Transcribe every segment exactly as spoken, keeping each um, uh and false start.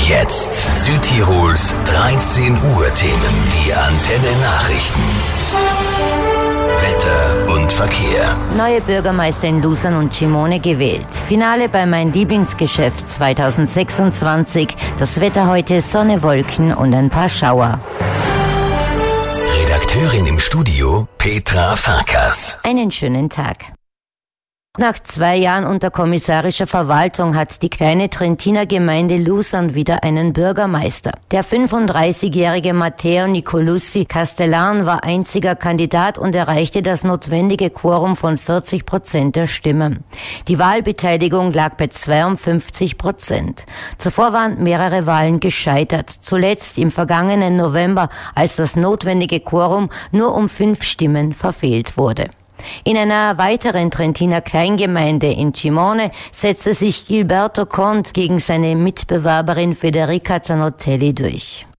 Jetzt Südtirols dreizehn Uhr Themen, die Antenne Nachrichten. Wetter und Verkehr. Neue Bürgermeister in Lucern und Gimone gewählt. Finale bei Mein Lieblingsgeschäft zweitausendsechsundzwanzig. Das Wetter heute: Sonne, Wolken und ein paar Schauer. Redakteurin im Studio Petra Farkas. Einen schönen Tag. Nach zwei Jahren unter kommissarischer Verwaltung hat die kleine Trentiner Gemeinde Lucern wieder einen Bürgermeister. Der fünfunddreißigjährige Matteo Nicolussi Castellan war einziger Kandidat und erreichte das notwendige Quorum von vierzig Prozent der Stimmen. Die Wahlbeteiligung lag bei zweiundfünfzig Prozent. Zuvor waren mehrere Wahlen gescheitert. Zuletzt im vergangenen November, als das notwendige Quorum nur um fünf Stimmen verfehlt wurde. In einer weiteren Trentiner Kleingemeinde in Gimone setzte sich Gilberto Conte gegen seine Mitbewerberin Federica Zanotelli durch.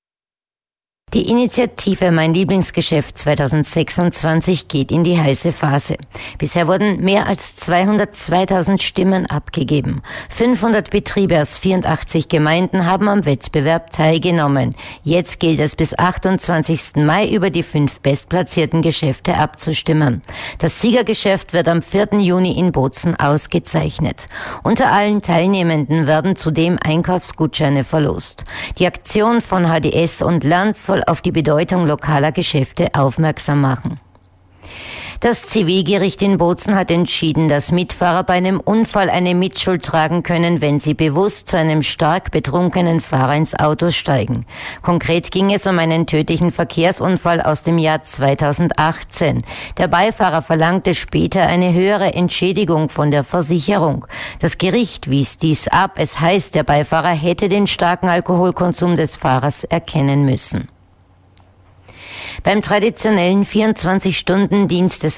Die Initiative Mein Lieblingsgeschäft zweitausendsechsundzwanzig geht in die heiße Phase. Bisher wurden mehr als zweihundertzweitausend Stimmen abgegeben. fünfhundert Betriebe aus vierundachtzig Gemeinden haben am Wettbewerb teilgenommen. Jetzt gilt es bis achtundzwanzigsten Mai über die fünf bestplatzierten Geschäfte abzustimmen. Das Siegergeschäft wird am vierten Juni in Bozen ausgezeichnet. Unter allen Teilnehmenden werden zudem Einkaufsgutscheine verlost. Die Aktion von H D S und Land soll auf die Bedeutung lokaler Geschäfte aufmerksam machen. Das Zivilgericht in Bozen hat entschieden, dass Mitfahrer bei einem Unfall eine Mitschuld tragen können, wenn sie bewusst zu einem stark betrunkenen Fahrer ins Auto steigen. Konkret ging es um einen tödlichen Verkehrsunfall aus dem Jahr zweitausendachtzehn. Der Beifahrer verlangte später eine höhere Entschädigung von der Versicherung. Das Gericht wies dies ab. Es heißt, der Beifahrer hätte den starken Alkoholkonsum des Fahrers erkennen müssen. Beim traditionellen vierundzwanzig Stunden Dienst des